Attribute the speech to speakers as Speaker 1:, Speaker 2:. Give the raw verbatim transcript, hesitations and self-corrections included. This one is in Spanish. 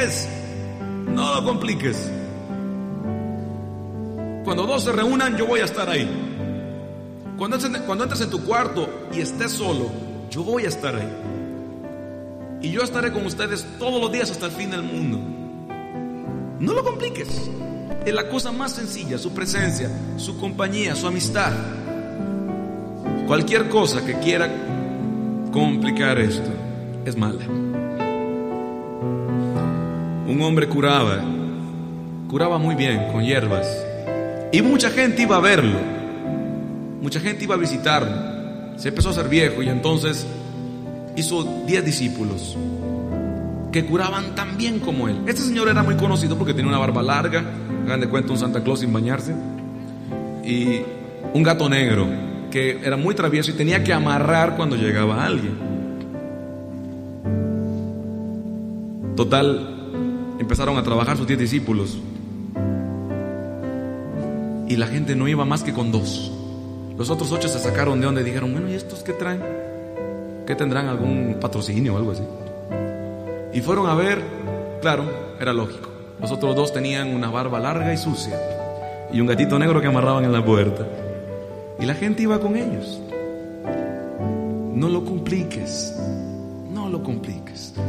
Speaker 1: compliques. No lo compliques. Cuando dos se reúnan, yo voy a estar ahí. Cuando entres, cuando entres en tu cuarto y estés solo, yo voy a estar ahí. Y yo estaré con ustedes todos los días hasta el fin del mundo. No lo compliques. Es la cosa más sencilla, su presencia, su compañía, su amistad. Cualquier cosa que quiera complicar esto es mala. Un hombre curaba, curaba muy bien con hierbas. Y mucha gente iba a verlo. Mucha gente iba a visitarlo. Se empezó a hacer viejo y entonces hizo diez discípulos que curaban tan bien como él. Este señor era muy conocido porque tenía una barba larga, hagan de cuenta un Santa Claus sin bañarse, y un gato negro que era muy travieso y tenía que amarrar cuando llegaba alguien. Total, empezaron a trabajar sus diez discípulos y la gente no iba más que con dos. Los otros ocho se sacaron de donde, dijeron, bueno, ¿y estos qué traen? ¿Qué tendrán? ¿Algún patrocinio o algo así? Y fueron a ver, claro, era lógico. Los otros dos tenían una barba larga y sucia y un gatito negro que amarraban en la puerta. Y la gente iba con ellos. No lo compliques. No lo compliques.